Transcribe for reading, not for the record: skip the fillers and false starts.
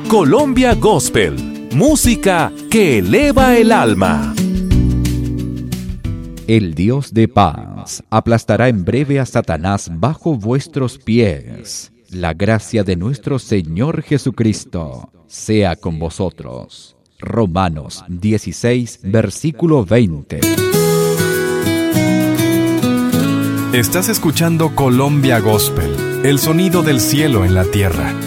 Colombia Gospel, música que eleva el alma. El Dios de paz aplastará en breve a Satanás bajo vuestros pies. La gracia de nuestro Señor Jesucristo sea con vosotros. Romanos 16, versículo 20. Estás escuchando Colombia Gospel, el sonido del cielo en la tierra.